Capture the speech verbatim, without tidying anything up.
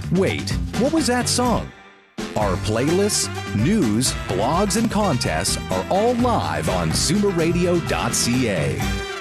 Wait, what was that song? Our playlists, news, blogs, and contests are all live on zoomer radio dot c a.